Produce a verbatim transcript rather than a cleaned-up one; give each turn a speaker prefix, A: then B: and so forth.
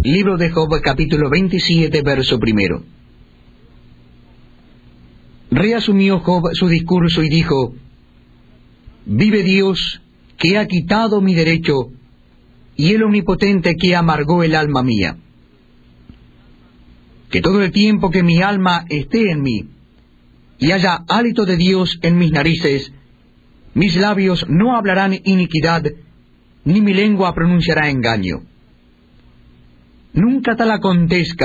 A: Libro de Job, capítulo veintisiete, verso primero. Reasumió Job su discurso y dijo: Vive Dios, que ha quitado mi derecho, y el Omnipotente que amargó el alma mía. Que todo el tiempo que mi alma esté en mí, y haya hálito de Dios en mis narices, mis labios no hablarán iniquidad, ni mi lengua pronunciará engaño. Nunca tal acontezca